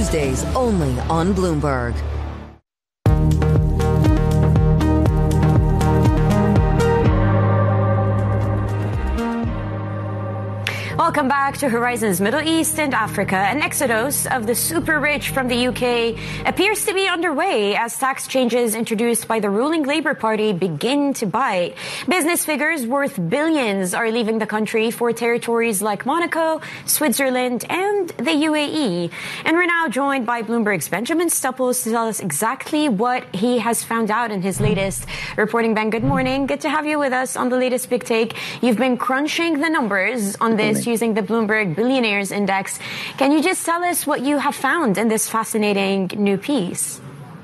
Tuesdays only on Bloomberg. Welcome back to Horizons Middle East and Africa. An exodus of the super rich from the UK appears to be underway as tax changes introduced by the ruling Labour Party begin to bite. Business figures worth billions are leaving the country for territories like Monaco, Switzerland, and the UAE. And we're now joined by Bloomberg's Benjamin Stupples to tell us exactly what he has found out in his latest reporting. Ben, good morning. Good to have you with us on the latest Big Take. You've been crunching the numbers on this using the Bloomberg Billionaires Index. Can you just tell us what you have found in this fascinating new piece?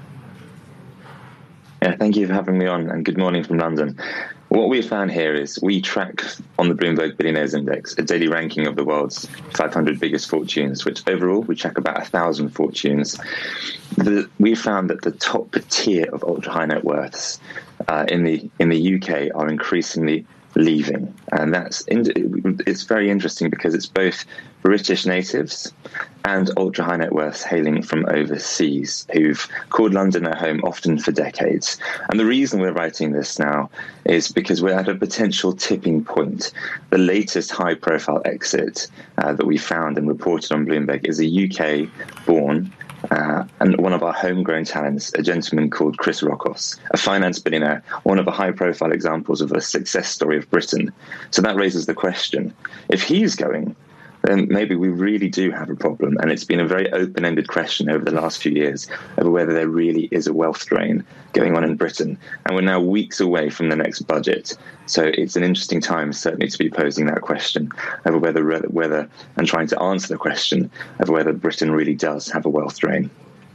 Yeah, thank you for having me on, and good morning from London. What we found here is we track on the Bloomberg Billionaires Index a daily ranking of the world's 500 biggest fortunes, which overall we track about 1,000 fortunes. We found that the top tier of ultra-high net worths in the UK are increasingly leaving, and it's very interesting because it's both British natives and ultra high net worths hailing from overseas who've called London their home often for decades. And the reason we're writing this now is because we're at a potential tipping point. The latest high profile exit that we found and reported on Bloomberg is a UK born and one of our homegrown talents, a gentleman called Chris Rockos, a finance billionaire, one of the high-profile examples of a success story of Britain. So that raises the question, if he's going, then maybe we really do have a problem. And it's been a very open-ended question over the last few years over whether there really is a wealth drain going on in Britain. And we're now weeks away from the next budget. So it's an interesting time, certainly, to be posing that question over whether and trying to answer the question of whether Britain really does have a wealth drain.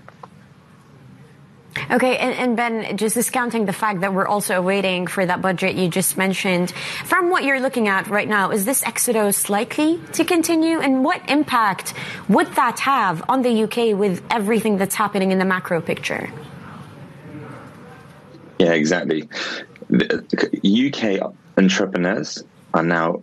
Okay, and Ben, just discounting the fact that we're also waiting for that budget you just mentioned, from what you're looking at right now, is this exodus likely to continue? And what impact would that have on the UK with everything that's happening in the macro picture? Yeah, exactly. The UK entrepreneurs are now